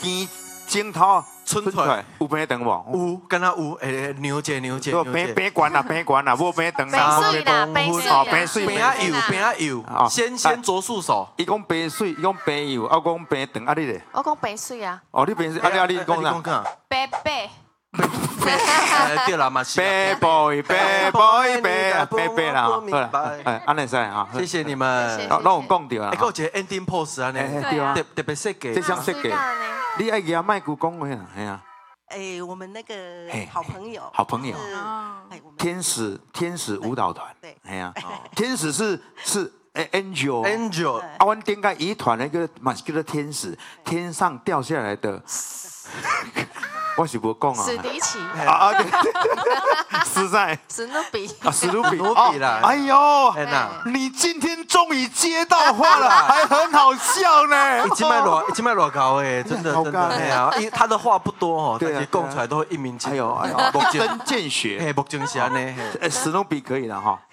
甜镜头春出来有平长无？ 有，敢若有，牛姐， 平悬啊，平悬啊，无平长白水啦，白水啦， 白水边仔油，先着数手。 伊讲白水，伊讲白油，我讲白长，啊你咧？ 我讲白水啊。 哦，你白水，你讲啥？ 白白。 对啦嘛， 白 boy， 白 boy， 白啦，好啦，安尼使哈。 谢谢你们。 让我讲掉啦。 还有一个 ending pose 啊， 对啊， 特别设计。 这项设计，你爱举麦克讲话啊，系啊。 我们那个好朋友， 天使舞蹈团， 对， 哎呀，天使是Angel， 啊， 阮顶个遗团那个嘛是叫做天使，天上掉下来的。我是不讲啊。 史迪奇。 啊对，实在。 史努比。 啊，史努比啦。 哎呦，你今天终于接到话了，还很好笑呢。 已经卖偌高诶，真的，哎呀，因为他的话不多哦，但是讲出来都会一鸣惊人。 哎呦，一针见血。 目前是安尼。 史努比可以了哈。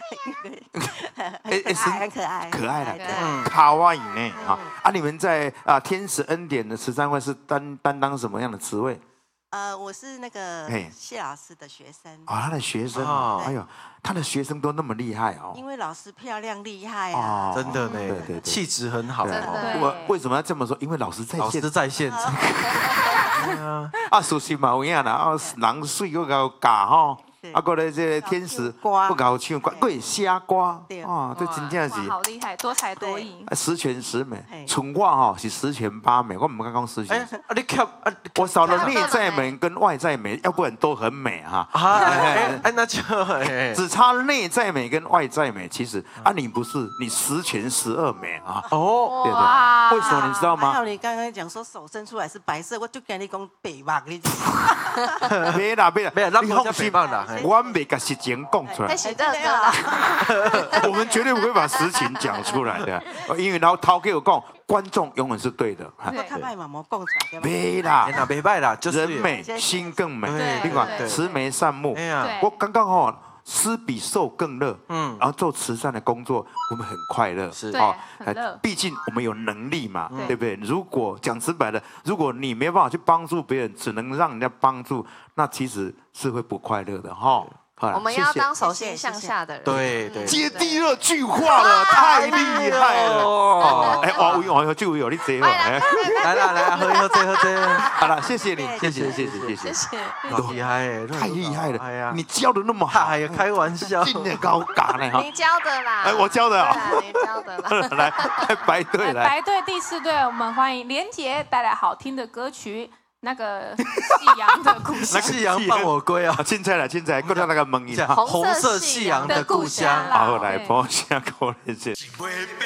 很可爱， 可爱的，卡哇伊呢啊！你们在天使恩典的慈善会是担当什么样的职位？ 我是那个谢老师的学生。 他的学生哦，哎呦，他的学生都那么厉害哦。 因为老师漂亮厉害啊， 真的呢， 对， 气质很好。 为什么要这么说？因为老师在线。 老师在线。 属实嘛有影啦，人水又搞假吼。过来这个天使不搞唱歌，会写歌，这真正是好厉害，多才多艺， 十全十美。春话是十全八美，我唔敢讲十全。 你我少了内在美跟外在美，要不然都很美哈。 那就只差内在美跟外在美，其实你不是，你十全十二美啊。 哦， 对对，为什么你知道吗？ 还有你刚刚讲说手伸出来是白色，我就跟你讲白目，你知没啦， 你放心啦。 我没把实情讲出来，我们绝对不会把实情讲出来的，因为然后涛给我讲，观众永远是对的。没啦， 没败啦，就是人美心更美。你看慈眉善目，我刚刚好。施比受更乐，然后做慈善的工作，我们很快乐， 是很乐。 毕竟我们有能力嘛，对不对？如果讲直白的，如果你没办法去帮助别人，只能让人家帮助，那其实是会不快乐的哈。 我们要当手心向下的人， 对， 接第二句话了，太厉害了！哇，就有你这来，喝这， 好了，谢谢你，谢谢， 厉害， 太厉害了！哎呀，你教的那么好， 哎呀，开玩笑， 进的高嘎呢哈！ 你教的啦， 我教的啊， 你教的啦。 来，白队来， 白队第4队，我们欢迎连杰带来好听的歌曲。那个夕阳的故乡， 夕阳伴我归啊！ 现在，过到那个问一下， 红色夕阳的故乡， 好来播下过来先。